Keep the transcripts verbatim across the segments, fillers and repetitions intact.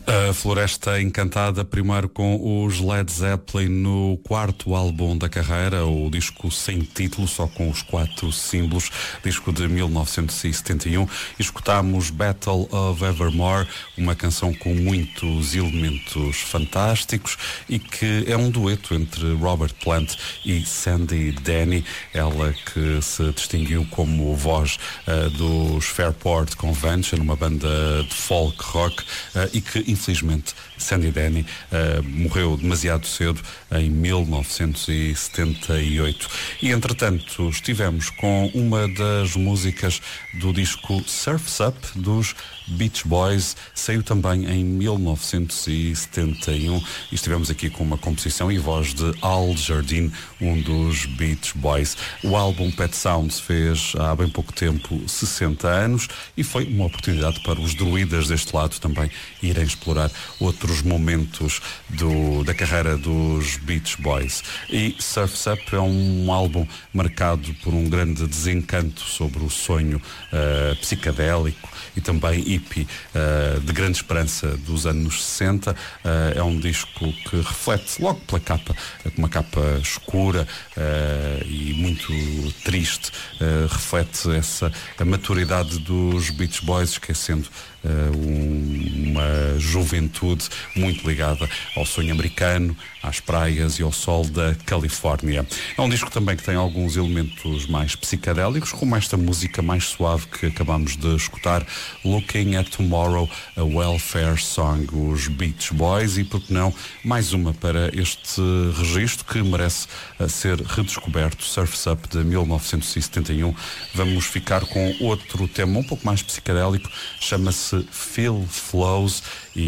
A Floresta Encantada, primeiro com os Led Zeppelin no quarto álbum da carreira, o disco sem título, só com os quatro símbolos, disco de mil novecentos e setenta e um. E escutámos Battle of Evermore, uma canção com muitos elementos fantásticos e que é um dueto entre Robert Plant e Sandy Denny, ela que se distinguiu como voz uh, dos Fairport Convention, uma banda de folk rock, uh, e que infelizmente Sandy Denny uh, morreu demasiado cedo, em mil novecentos e setenta e oito. E entretanto estivemos com uma das músicas do disco Surf's Up dos Beach Boys, saiu também em mil novecentos e setenta e um, e estivemos aqui com uma composição e voz de Al Jardine, um dos Beach Boys. O álbum Pet Sounds fez há bem pouco tempo sessenta anos e foi uma oportunidade para os druidas deste lado também irem explorar outros momentos do, da carreira dos Beach Boys. E Surf's Up é um álbum marcado por um grande desencanto sobre o sonho uh, psicadélico e também hippie, uh, de grande esperança dos anos sessenta. Uh, é um disco que reflete logo pela capa, com uma capa escura uh, e muito triste, uh, reflete essa a maturidade dos Beach Boys, esquecendo Uh, um, uma juventude muito ligada ao sonho americano, às praias e ao sol da Califórnia. É um disco também que tem alguns elementos mais psicadélicos, como esta música mais suave que acabamos de escutar, Looking at Tomorrow, a Welfare Song, os Beach Boys, e por que não mais uma para este registro que merece uh, ser redescoberto, Surf's Up de mil novecentos e setenta e um. Vamos ficar com outro tema um pouco mais psicadélico, chama-se Phil Flows,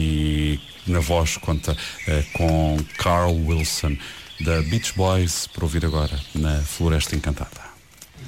e na voz conta uh, com Carl Wilson, da Beach Boys, para ouvir agora na Floresta Encantada.